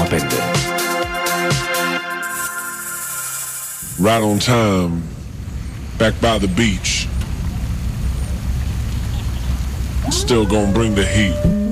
Right on time, back by the beach. Still gonna bring the heat.